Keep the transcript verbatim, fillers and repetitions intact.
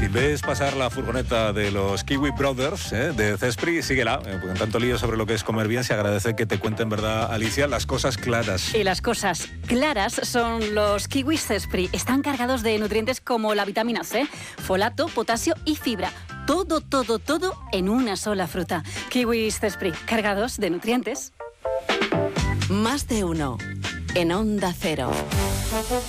Si ves pasar la furgoneta de los Kiwi Brothers, ¿eh? de Cespri, síguela, eh, porque en tanto lío sobre lo que es comer bien, se agradece que te cuenten, ¿verdad, Alicia? Las cosas claras. Y las cosas claras son los kiwis Cespri. Están cargados de nutrientes como la vitamina C, folato, potasio y fibra. Todo, todo, todo en una sola fruta. Kiwis Cespri, cargados de nutrientes. Más de uno en Onda Cero.